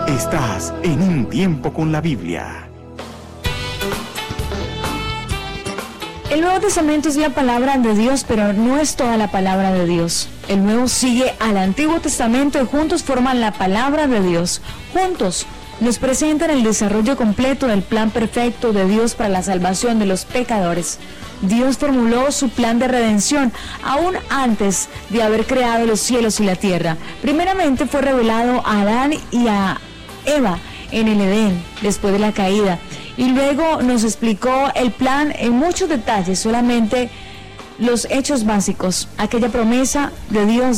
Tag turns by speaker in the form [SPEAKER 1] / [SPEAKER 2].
[SPEAKER 1] Estás en Un Tiempo con la Biblia.
[SPEAKER 2] El Nuevo Testamento es la palabra de Dios, pero no es toda la palabra de Dios. El Nuevo sigue al Antiguo Testamento y juntos forman la palabra de Dios. Juntos nos presentan el desarrollo completo del plan perfecto de Dios para la salvación de los pecadores. Dios formuló su plan de redención aún antes de haber creado los cielos y la tierra. Primeramente fue revelado a Adán y a Eva en el Edén, después de la caída. Y luego nos explicó el plan en muchos detalles, solamente los hechos básicos, aquella promesa de Dios